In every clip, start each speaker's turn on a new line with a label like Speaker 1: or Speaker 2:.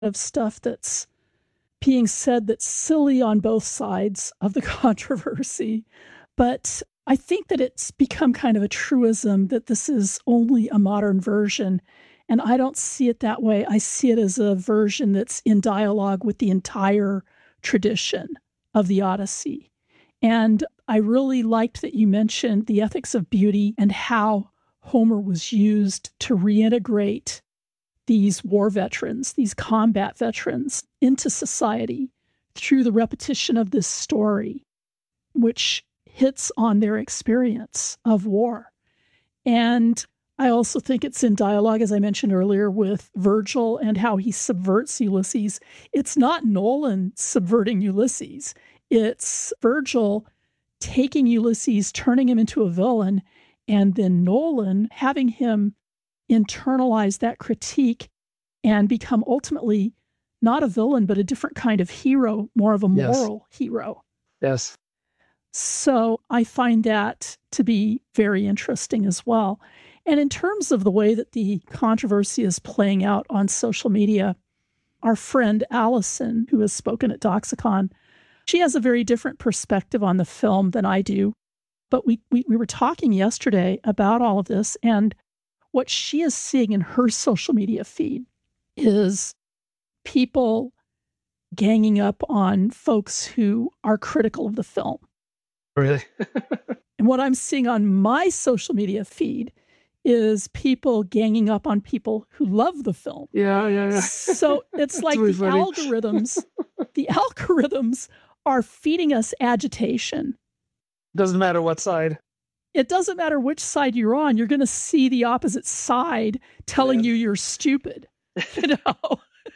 Speaker 1: of stuff that's being said that's silly on both sides of the controversy. But I think that it's become kind of a truism that this is only a modern version. And I don't see it that way. I see it as a version that's in dialogue with the entire tradition of the Odyssey. And I really liked that you mentioned the ethics of beauty and how Homer was used to reintegrate these war veterans, these combat veterans, into society through the repetition of this story, which hits on their experience of war. And I also think it's in dialogue, as I mentioned earlier, with Virgil and how he subverts Ulysses. It's not Nolan subverting Ulysses. It's Virgil taking Ulysses, turning him into a villain, and then Nolan having him internalize that critique and become ultimately not a villain, but a different kind of hero, more of a moral hero.
Speaker 2: Yes.
Speaker 1: So I find that to be very interesting as well. And in terms of the way that the controversy is playing out on social media, our friend Allison, who has spoken at Doxicon, she has a very different perspective on the film than I do. But we were talking yesterday about all of this, and what she is seeing in her social media feed is people ganging up on folks who are critical of the film.
Speaker 2: Really?
Speaker 1: And what I'm seeing on my social media feed is people ganging up on people who love the film.
Speaker 2: Yeah.
Speaker 1: So it's like the algorithms are feeding us agitation.
Speaker 2: Doesn't matter what side.
Speaker 1: It doesn't matter which side you're on. You're going to see the opposite side telling you you're stupid, you know?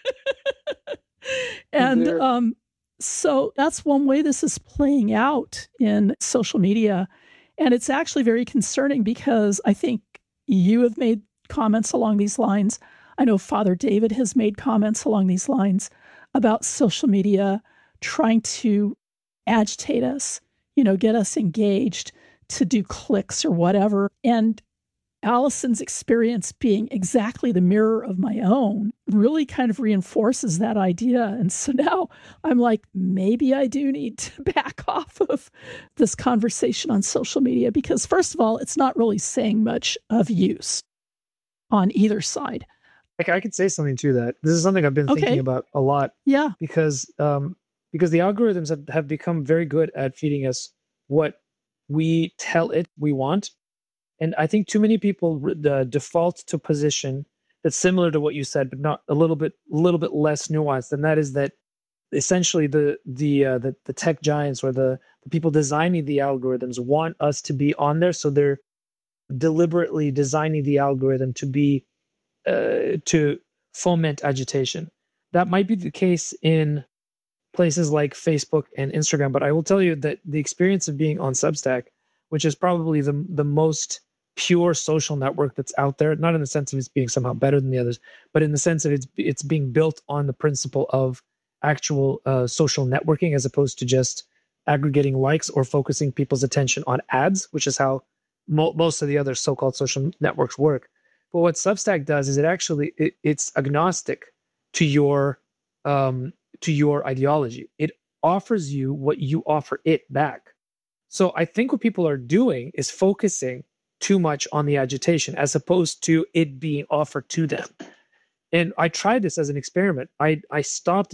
Speaker 1: And so that's one way this is playing out in social media. And it's actually very concerning because I think you have made comments along these lines. I know Father David has made comments along these lines about social media trying to agitate us, get us engaged to do clicks or whatever. And Allison's experience being exactly the mirror of my own really kind of reinforces that idea. And so now I'm like, maybe I do need to back off of this conversation on social media because, first of all, it's not really saying much of use on either side.
Speaker 2: I could say something to that. This is something I've been thinking about a lot.
Speaker 1: Yeah.
Speaker 2: Because the algorithms have become very good at feeding us what we tell it we want. And I think too many people default to position that's similar to what you said, but not a little bit less nuanced. And that is that essentially the tech giants or the people designing the algorithms want us to be on there, so they're deliberately designing the algorithm to be to foment agitation. That might be the case in places like Facebook and Instagram, but I will tell you that the experience of being on Substack, which is probably the most pure social network that's out there, not in the sense of it's being somehow better than the others, but in the sense that it's being built on the principle of actual social networking as opposed to just aggregating likes or focusing people's attention on ads, which is how most of the other so-called social networks work. But what Substack does is it's agnostic to your ideology. It offers you what you offer it back. So I think what people are doing is focusing too much on the agitation as opposed to it being offered to them. And I tried this as an experiment. I stopped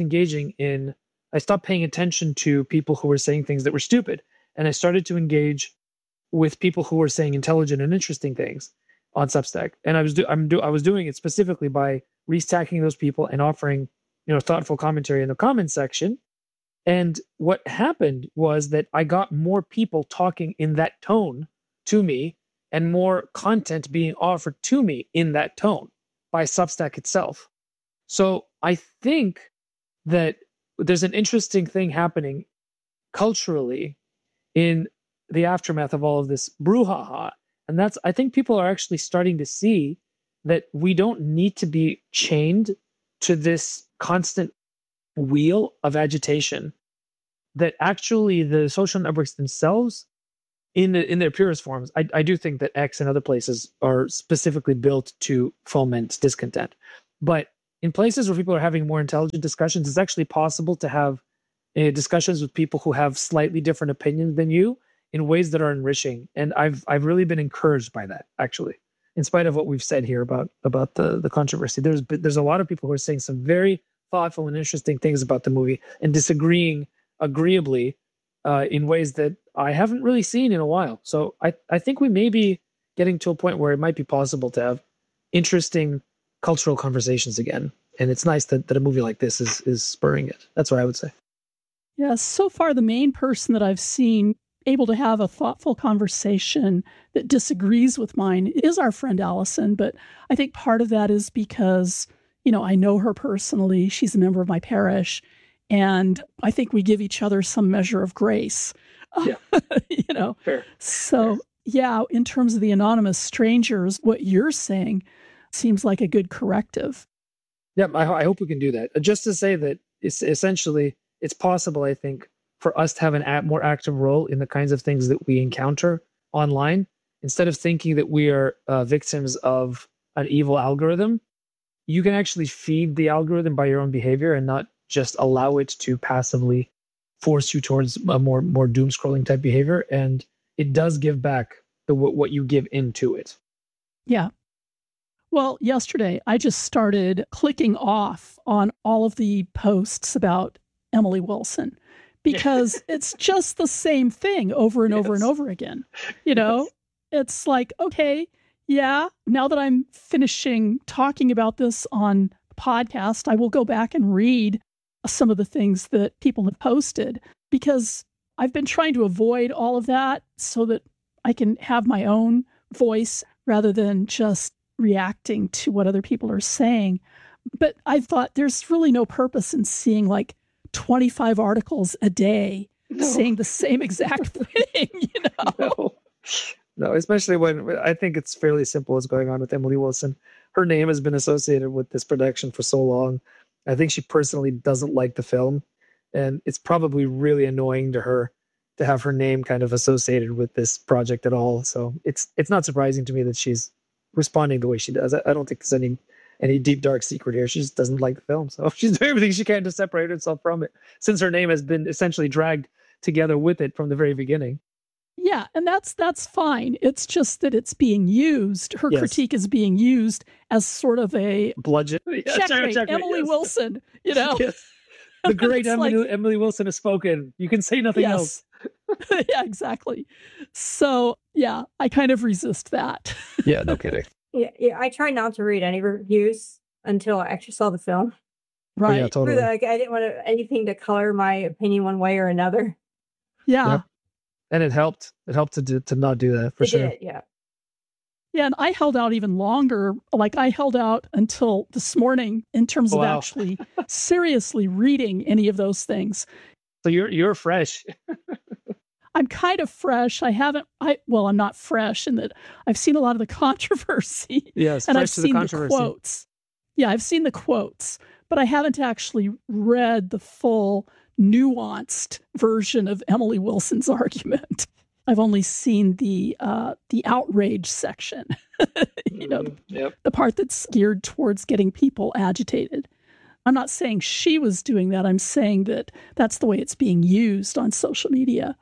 Speaker 2: paying attention to people who were saying things that were stupid. And I started to engage with people who were saying intelligent and interesting things on Substack. And I was doing it specifically by restacking those people and offering, thoughtful commentary in the comments section. And what happened was that I got more people talking in that tone to me and more content being offered to me in that tone by Substack itself. So I think that there's an interesting thing happening culturally in the aftermath of all of this brouhaha. And I think people are actually starting to see that we don't need to be chained to this constant wheel of agitation, that actually the social networks themselves in their purest forms, I do think that X and other places are specifically built to foment discontent, but in places where people are having more intelligent discussions, it's actually possible to have discussions with people who have slightly different opinions than you in ways that are enriching. And I've really been encouraged by that, actually, in spite of what we've said here about the controversy. There's a lot of people who are saying some very thoughtful and interesting things about the movie and disagreeing agreeably in ways that I haven't really seen in a while. So I think we may be getting to a point where it might be possible to have interesting cultural conversations again. And it's nice that a movie like this is spurring it. That's what I would say.
Speaker 1: Yeah, so far the main person that I've seen able to have a thoughtful conversation that disagrees with mine is our friend Allison. But I think part of that is because, I know her personally. She's a member of my parish. And I think we give each other some measure of grace.
Speaker 2: Yeah. Fair.
Speaker 1: So,
Speaker 2: Fair.
Speaker 1: Yeah, in terms of the anonymous strangers, what you're saying seems like a good corrective.
Speaker 2: Yeah, I hope we can do that. Just to say that it's possible, I think, for us to have a more active role in the kinds of things that we encounter online, instead of thinking that we are victims of an evil algorithm. You can actually feed the algorithm by your own behavior and not just allow it to passively force you towards a more doom scrolling type behavior. And it does give back what you give into it.
Speaker 1: Yeah. Well, yesterday I just started clicking off on all of the posts about Emily Wilson because it's just the same thing over and over and over again. It's like, okay, yeah, now that I'm finishing talking about this on the podcast, I will go back and read some of the things that people have posted because I've been trying to avoid all of that so that I can have my own voice rather than just reacting to what other people are saying. But I thought there's really no purpose in seeing like 25 articles a day saying the same exact thing,
Speaker 2: No, especially when I think it's fairly simple what's going on with Emily Wilson. Her name has been associated with this production for so long. I think she personally doesn't like the film, and it's probably really annoying to her to have her name kind of associated with this project at all. So it's not surprising to me that she's responding the way she does. I don't think there's any deep dark secret here. She just doesn't like the film, so she's doing everything she can to separate herself from it, since her name has been essentially dragged together with it from the very beginning.
Speaker 1: Yeah, and that's fine. It's just that it's being used. Her critique is being used as sort of a
Speaker 2: bludgeon.
Speaker 1: Checkmate, Emily Wilson.
Speaker 2: Yes. The great Emily Wilson has spoken. You can say nothing else.
Speaker 1: Yeah, exactly. So yeah, I kind of resist that.
Speaker 2: Yeah, no kidding.
Speaker 3: Yeah, I try not to read any reviews until I actually saw the film.
Speaker 1: Right.
Speaker 2: Yeah, totally.
Speaker 3: I didn't want anything to color my opinion one way or another.
Speaker 1: Yeah.
Speaker 2: Yep. And it helped. It helped to not do that for sure.
Speaker 3: Did, yeah.
Speaker 1: Yeah, and I held out even longer. Like I held out until this morning in terms of actually seriously reading any of those things.
Speaker 2: So you're fresh.
Speaker 1: I'm kind of fresh. I'm not fresh in that I've seen a lot of the controversy.
Speaker 2: Yes,
Speaker 1: and I've seen the quotes. Yeah, I've seen the quotes, but I haven't actually read the full nuanced version of Emily Wilson's argument. I've only seen the outrage section, the part that's geared towards getting people agitated. I'm not saying she was doing that. I'm saying that that's the way it's being used on social media.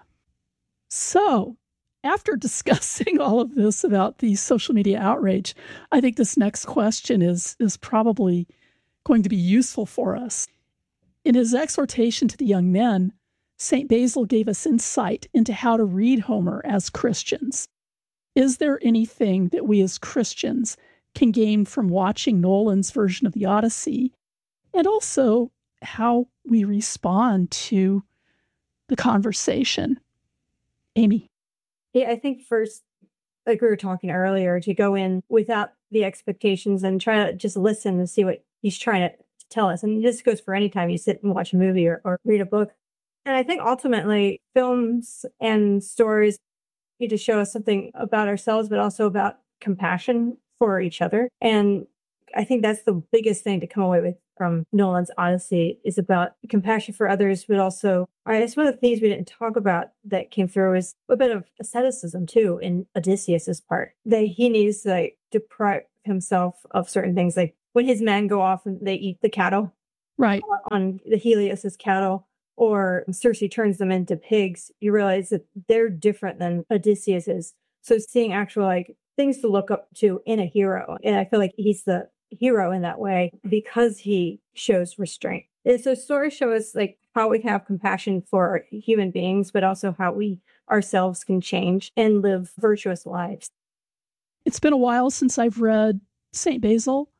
Speaker 1: So after discussing all of this about the social media outrage, I think this next question is probably going to be useful for us. In his exhortation to the young men, St. Basil gave us insight into how to read Homer as Christians. Is there anything that we as Christians can gain from watching Nolan's version of the Odyssey, and also how we respond to the conversation? Amy?
Speaker 3: Yeah, I think first, like we were talking earlier, to go in without the expectations and try to just listen and see what he's trying to tell us. And this goes for any time you sit and watch a movie or read a book. And I think ultimately films and stories need to show us something about ourselves, but also about compassion for each other. And I think that's the biggest thing to come away with from Nolan's Odyssey, is about compassion for others, but also, it's one of the things we didn't talk about that came through is a bit of asceticism too in Odysseus's part, that he needs to deprive himself of certain things. Like when his men go off and they eat the cattle
Speaker 1: Right.
Speaker 3: on the Helios's cattle, or Circe turns them into pigs, you realize that they're different than Odysseus is. So seeing actual like things to look up to in a hero, and I feel like he's the hero in that way because he shows restraint. And so stories show us like how we have compassion for human beings, but also how we ourselves can change and live virtuous lives.
Speaker 1: It's been a while since I've read St. Basil,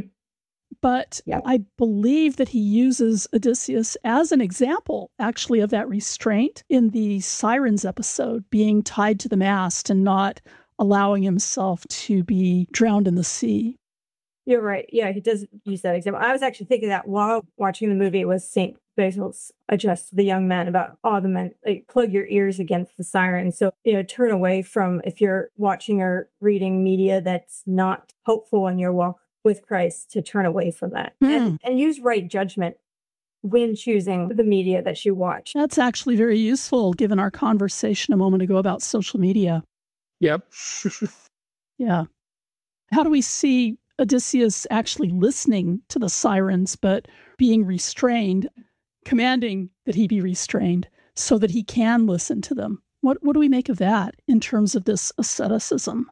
Speaker 1: but
Speaker 3: Yeah.
Speaker 1: I believe that he uses Odysseus as an example, actually, of that restraint in the Sirens episode, being tied to the mast and not allowing himself to be drowned in the sea.
Speaker 3: You're right. Yeah, he does use that example. I was actually thinking that while watching the movie. It was St. Basil's address to the young men about all the men, like plug your ears against the sirens. So, turn away from, if you're watching or reading media that's not hopeful in your walk with Christ, to turn away from that and use right judgment when choosing the media that you watch.
Speaker 1: That's actually very useful given our conversation a moment ago about social media.
Speaker 2: Yep.
Speaker 1: Yeah. How do we see Odysseus actually listening to the sirens, but being restrained, commanding that he be restrained so that he can listen to them? What do we make of that in terms of this asceticism?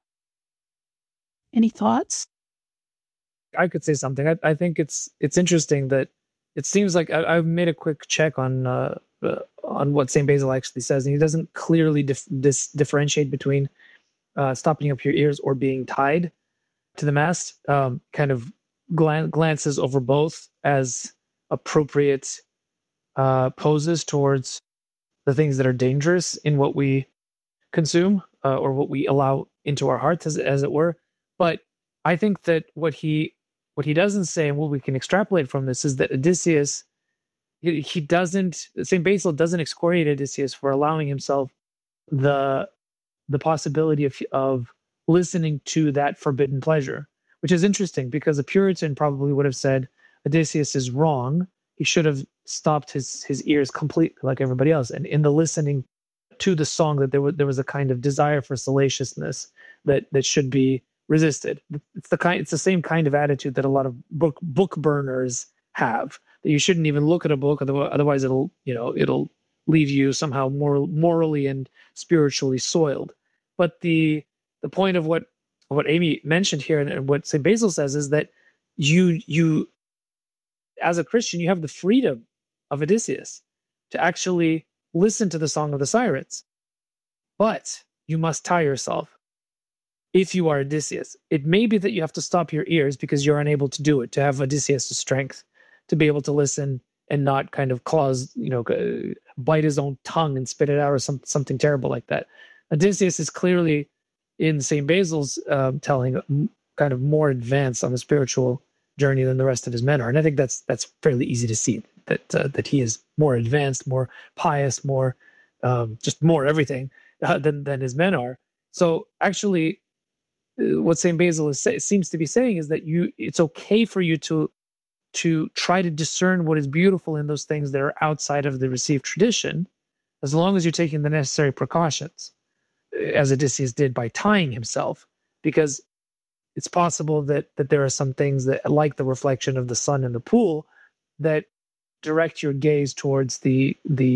Speaker 1: Any thoughts?
Speaker 2: I could say something. I think it's interesting that it seems like I've made a quick check on what Saint Basil actually says, and he doesn't clearly differentiate between stopping up your ears or being tied to the mast. Kind of glances over both as appropriate poses towards the things that are dangerous in what we consume or what we allow into our hearts, as it were. But I think that what he doesn't say, and what we can extrapolate from this, is that Odysseus, he doesn't, St. Basil doesn't excoriate Odysseus for allowing himself the possibility of listening to that forbidden pleasure, which is interesting because a Puritan probably would have said Odysseus is wrong. He should have stopped his ears completely like everybody else. And in the listening to the song, that there was a kind of desire for salaciousness that should be resisted. It's the same kind of attitude that a lot of book burners have, that you shouldn't even look at a book, otherwise it'll leave you somehow morally and spiritually soiled. But the point of what Amy mentioned here, and what St. Basil says, is that you as a Christian, you have the freedom of Odysseus to actually listen to the Song of the Sirens, but you must tie yourself. If you are Odysseus, it may be that you have to stop your ears because you're unable to do it, to have Odysseus' strength to be able to listen and not kind of bite his own tongue and spit it out, or something terrible like that. Odysseus is clearly, in St. Basil's telling, kind of more advanced on the spiritual journey than the rest of his men are. And I think that's fairly easy to see, that he is more advanced, more pious, more just more everything than his men are. So actually, what St. Basil seems to be saying is that it's okay for you to try to discern what is beautiful in those things that are outside of the received tradition, as long as you're taking the necessary precautions, as Odysseus did by tying himself, because it's possible that there are some things that, like the reflection of the sun in the pool, that direct your gaze towards the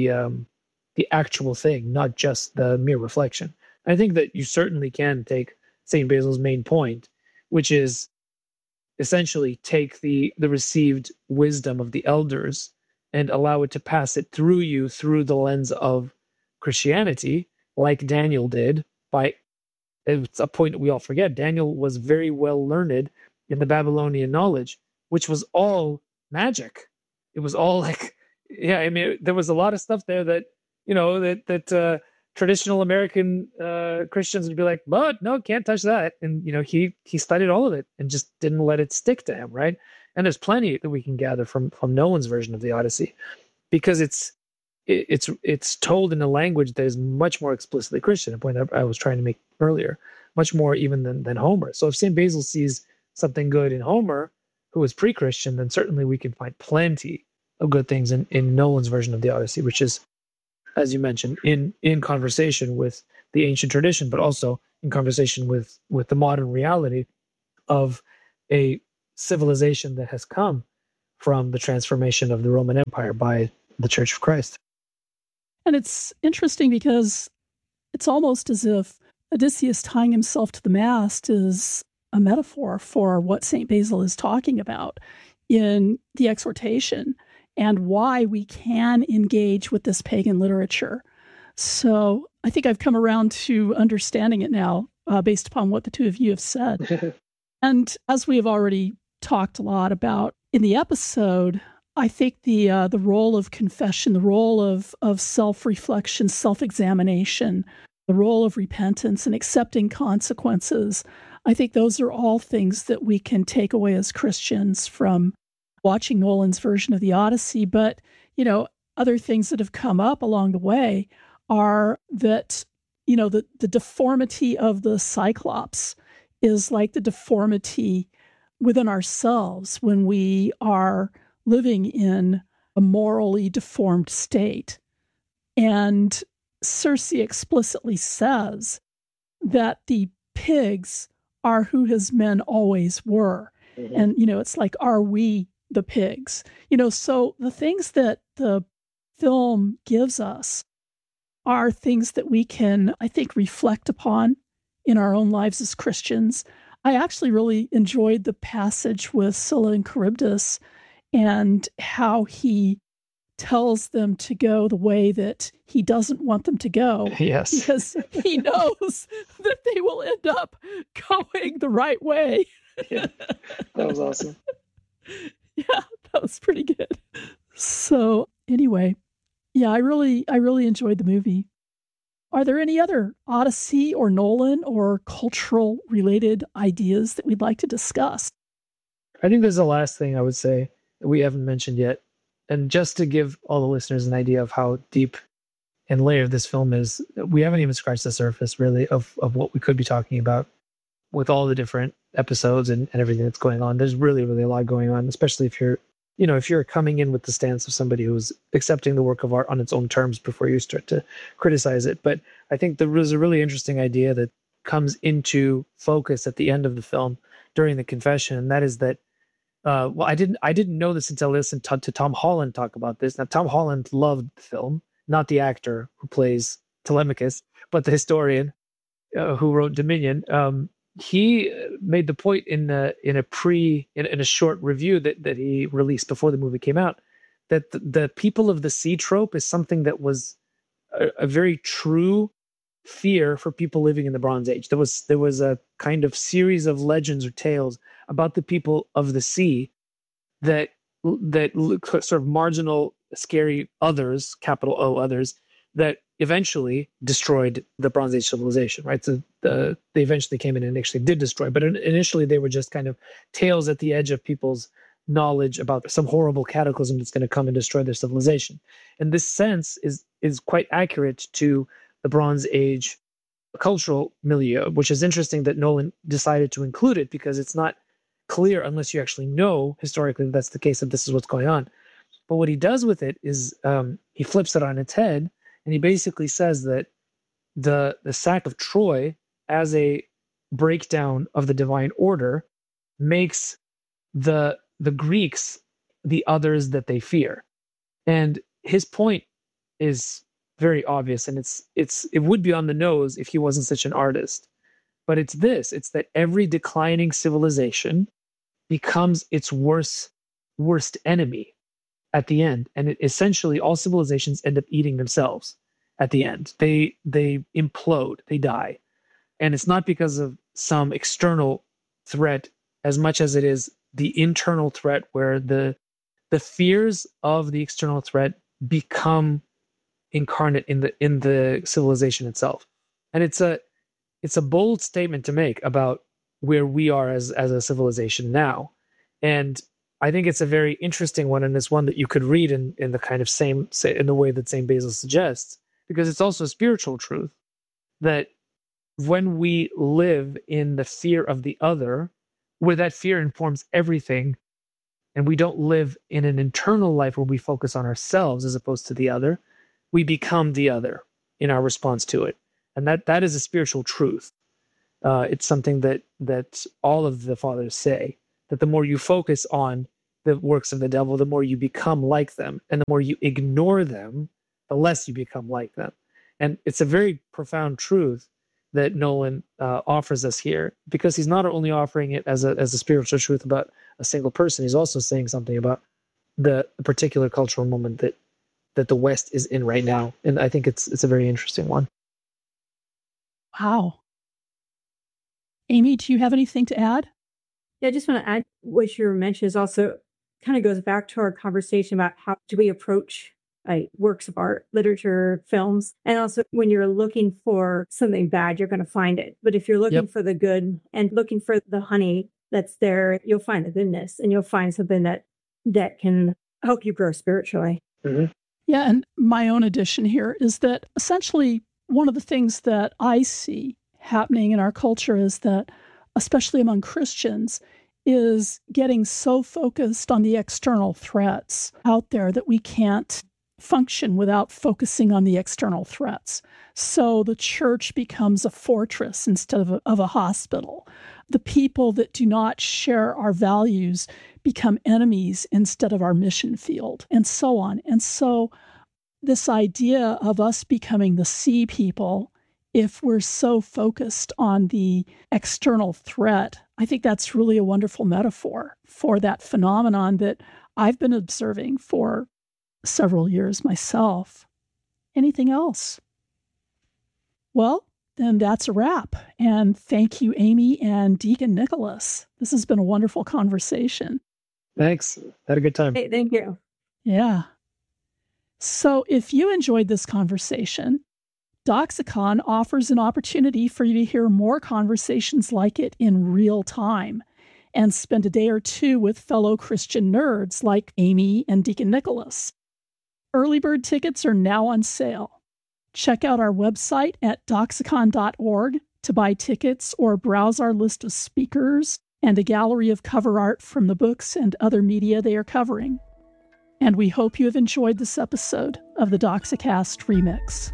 Speaker 2: actual thing, not just the mere reflection. I think that you certainly can take St. Basil's main point, which is essentially take the received wisdom of the elders and allow it to pass it through you through the lens of Christianity, like Daniel did. It's a point that we all forget. Daniel was very well learned in the Babylonian knowledge, which was all magic. It was all like, there was a lot of stuff there that, traditional American Christians would be like, but no, can't touch that. And, he studied all of it and just didn't let it stick to him, right? And there's plenty that we can gather from Nolan's version of the Odyssey, because it's told in a language that is much more explicitly Christian, a point I was trying to make earlier, much more even than Homer. So if St. Basil sees something good in Homer, who was pre-Christian, then certainly we can find plenty of good things in Nolan's version of the Odyssey, which is, as you mentioned, in conversation with the ancient tradition, but also in conversation with the modern reality of a civilization that has come from the transformation of the Roman Empire by the Church of Christ.
Speaker 1: And it's interesting because it's almost as if Odysseus tying himself to the mast is a metaphor for what St. Basil is talking about in the exhortation and why we can engage with this pagan literature. So I think I've come around to understanding it now based upon what the two of you have said. And as we have already talked a lot about in the episode, I think the role of confession, the role of self-reflection, self-examination, the role of repentance and accepting consequences, I think those are all things that we can take away as Christians from watching Nolan's version of the Odyssey. But, other things that have come up along the way are that, the deformity of the Cyclops is like the deformity within ourselves when we are living in a morally deformed state. And Circe explicitly says that the pigs are who his men always were. Mm-hmm. And, it's like, are we the pigs? So the things that the film gives us are things that we can, I think, reflect upon in our own lives as Christians. I actually really enjoyed the passage with Scylla and Charybdis and how he tells them to go the way that he doesn't want them to go.
Speaker 2: Yes.
Speaker 1: Because he knows that they will end up going the right way.
Speaker 2: Yeah, that was awesome.
Speaker 1: Yeah, that was pretty good. So anyway, yeah, I really enjoyed the movie. Are there any other Odyssey or Nolan or cultural related ideas that we'd like to discuss?
Speaker 2: I think there's the last thing I would say that we haven't mentioned yet. And just to give all the listeners an idea of how deep and layered this film is, we haven't even scratched the surface really of what we could be talking about with all the different episodes and everything that's going on. There's really, really a lot going on, especially if you're coming in with the stance of somebody who's accepting the work of art on its own terms before you start to criticize it. But I think there was a really interesting idea that comes into focus at the end of the film during the confession, and that is that I didn't know this until I listened to Tom Holland talk about this. Now, Tom Holland loved the film, not the actor who plays Telemachus, but the historian who wrote Dominion. He made the point in a short review that he released before the movie came out that the people of the sea trope is something that was a very true fear for people living in the Bronze Age. There was a kind of series of legends or tales about the people of the sea that sort of marginal, scary others, capital O others, that eventually destroyed the Bronze Age civilization, right? So they eventually came in and actually did destroy, but initially they were just kind of tales at the edge of people's knowledge about some horrible cataclysm that's going to come and destroy their civilization. And this sense is quite accurate to the Bronze Age cultural milieu, which is interesting that Nolan decided to include it because it's not clear unless you actually know historically that's the case, that this is what's going on. But what he does with it is he flips it on its head, and he basically says that the sack of Troy as a breakdown of the divine order makes the Greeks the others that they fear. And his point is very obvious, and it would be on the nose if he wasn't such an artist. But it's that every declining civilization becomes its worst enemy at the end. And essentially all civilizations end up eating themselves at the end. They implode, they die. And it's not because of some external threat as much as it is the internal threat, where the fears of the external threat become incarnate in the civilization itself. And it's a bold statement to make about where we are as a civilization now. And I think it's a very interesting one, and it's one that you could read in the kind of in the way that St. Basil suggests, because it's also a spiritual truth that when we live in the fear of the other, where that fear informs everything, and we don't live in an internal life where we focus on ourselves as opposed to the other, we become the other in our response to it. And that is a spiritual truth. It's something that all of the fathers say, that the more you focus on the works of the devil, the more you become like them. And the more you ignore them, the less you become like them. And it's a very profound truth that Nolan offers us here, because he's not only offering it as a spiritual truth about a single person, he's also saying something about the particular cultural moment that the West is in right now. And I think it's a very interesting one.
Speaker 1: Wow. Amy, do you have anything to add?
Speaker 3: Yeah, I just want to add what you mentioned is also kind of goes back to our conversation about how do we approach works of art, literature, films. And also when you're looking for something bad, you're going to find it. But if you're looking for the good and looking for the honey that's there, you'll find the goodness, and you'll find something that can help you grow spiritually.
Speaker 2: Mm-hmm.
Speaker 1: Yeah, and my own addition here is that essentially one of the things that I see happening in our culture is that, especially among Christians, is getting so focused on the external threats out there that we can't function without focusing on the external threats. So the church becomes a fortress instead of a hospital. The people that do not share our values become enemies instead of our mission field, and so on. And so this idea of us becoming the sea people, if we're so focused on the external threat, I think that's really a wonderful metaphor for that phenomenon that I've been observing for several years myself. Anything else? Well, then that's a wrap. And thank you, Amy and Deacon Nicholas. This has been a wonderful conversation.
Speaker 2: Thanks. Had a good time.
Speaker 3: Hey, thank you.
Speaker 1: Yeah. So if you enjoyed this conversation, Doxicon offers an opportunity for you to hear more conversations like it in real time and spend a day or two with fellow Christian nerds like Amy and Deacon Nicholas. Early bird tickets are now on sale. Check out our website at doxicon.org to buy tickets or browse our list of speakers and a gallery of cover art from the books and other media they are covering. And we hope you have enjoyed this episode of the Doxicast Remix.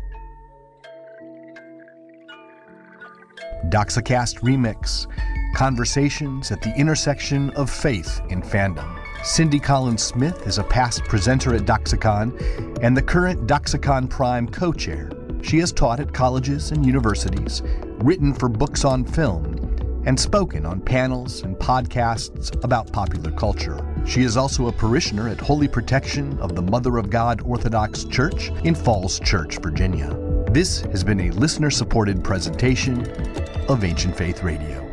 Speaker 4: Doxicast Remix, conversations at the intersection of faith and fandom. Cindy Collins-Smith is a past presenter at Doxicon and the current Doxicon Prime co-chair. She has taught at colleges and universities, written for books on film, and spoken on panels and podcasts about popular culture. She is also a parishioner at Holy Protection of the Mother of God Orthodox Church in Falls Church, Virginia. This has been a listener-supported presentation of Ancient Faith Radio.